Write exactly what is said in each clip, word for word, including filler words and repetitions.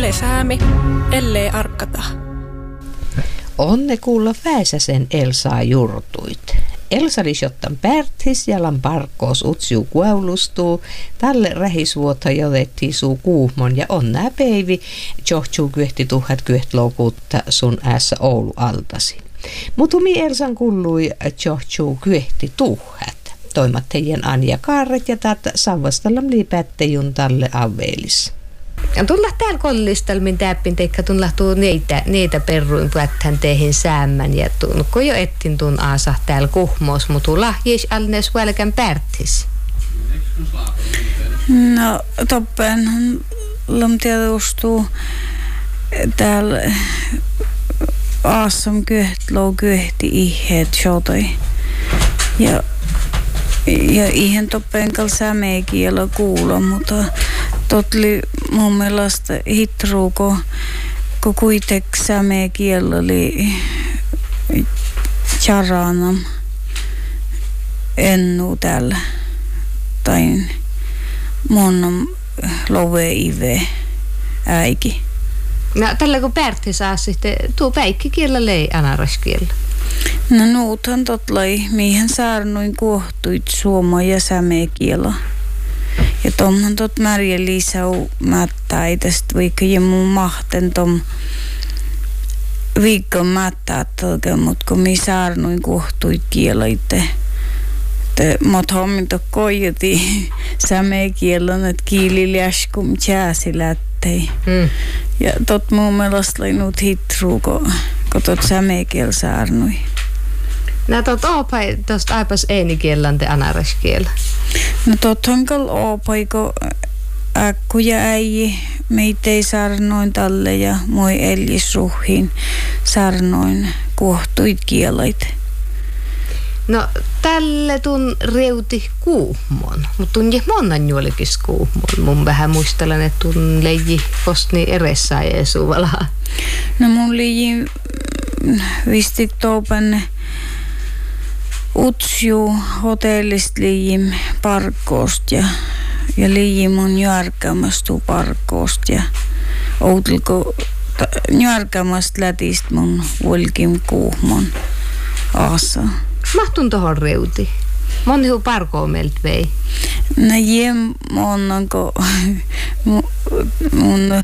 Lee säämi, ellei arkata. Onne kuulla Väisäsen Elsaa jurtuit. Elsa lisottan pärtis jalan parkkoos utsiu kueulustuu. Tälle rähisvuota jotettiin suu kuuhmon ja on nää peivi. Johtuu kyhti tuhat kyht loukutta sun äässä Oulu altasi. Mutumi Elsan kullui johtuu kyhti tuhat. Toimat teidän Anja Kaarret ja täältä Savvastalam liipättejun tälle aveelis. Tulla täällä kollistelmin täppin teikka tulla tuu neitä, neitä perruin päättään teihin säämmän ja tunnukko jo ettin tuun aasa täällä kuhmoos, mutta tulla jes alnees välkän pärtis. No toppen lam tiedustuu täällä aasam kyhtlou kyhti iheet shotoi ja ja ihan toppen kal sämee kielo kuulo, mutta totli mun mielestä hitruu, kun ko kuitek sämee kielo oli charanam ennu täällä tai mon love ive äiki. No tällä kun pärti saa sitten tuo päikki kiellä lei anaraskiellä. No nuuthan totlai, mihin saarnuin kohtuit suoma ja sämekielo. Ja tomhan tot Märjä Liisau mättää tästä vaikka ja mun mahten tom viikon mättää tolke, mut kun mi saarnuin kohtuit kielo itse. Mut hommin to koijati sämekielon, et kiili läskum tjääsi lättei. Mm. Ja tot mun mielestä lai nuut hitruu, kun kun tot sämekiel saarnui. No tot oopai tosta aipas eenikielän te anaraskielä. No tot hankal oopai, kun äkku ja äiji meitä ei saarnoin talle ja moi ellisruhiin saarnoin kuohtuit kielait. No tälle tun reuti kuuhmon, mutta tun je monan juolikis kuuhmon. Mun vähän muistelen, että tun leiji kostni eressä ja suvalaa. No mun liiji vistik toupan utsiu hotellist liijim parkkoost ja, ja liijim on järkämästu parkkoost ja outilko järkämästä lätist mun volkim kuuhmon aassa. Mahtun tohon reuti. Moni huu parkoo meiltä vei. No jem monanko mun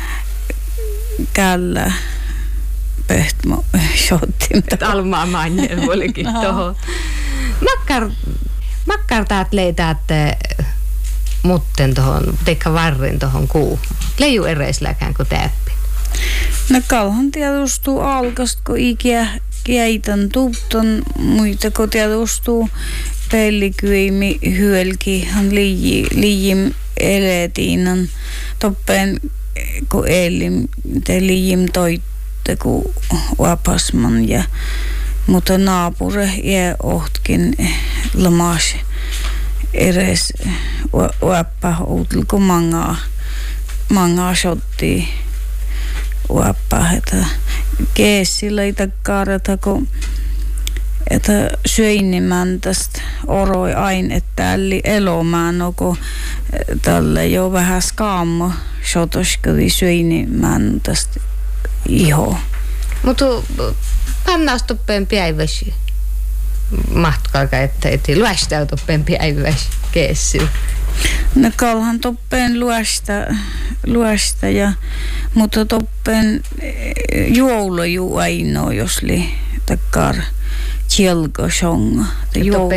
källä pöhtmo shottim. Almaa manjel olikin tohon. Makkar, makkar taat leitäät mutten tohon, teikka varrin tohon kuu. Leiju ereisläkään kuin täppin. No kauhan tiedustuu alkast, kun ikiä jäitän tupton, muita kun tiedustuu pellikyimi hyölki, han liiji, liijim eletiinan toppen, kun elim, te liijim toitte, kun vapasman ja mutta naapure ja ohtkin lamas eres uappa outil, kun mangaa, mangaa shottii uappa, että keessillä ei takkaarata, kun että syöinimän tästä oroi aina, että täällä elomään, no kun tällä jo vähän skaammo shotoskeli syöinimän tästä iho. Mutta pannaas toppeen päiväsi mahtkalka, että eti luosta toppeen päiväsi keessillä. No kalhan toppeen luosta, luosta ja, mutta toppeen joulu juu ainoa, jos li takkar tjelko songa.